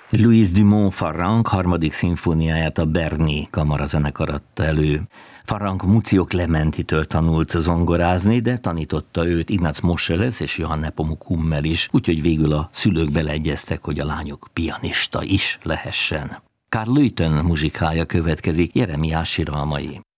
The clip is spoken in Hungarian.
Louis Dumont Farranc harmadik szimfóniáját a Berni kamarazenekar adta elő. Farranc Muzio Clementitől tanult zongorázni, de tanította őt Ignác Moscheles és Johann Nepomuk-Hummel is, úgyhogy végül a szülők beleegyeztek, hogy a lányuk pianista is lehessen. Karl Luyten muzsikája következik, Jeremiás siralmai.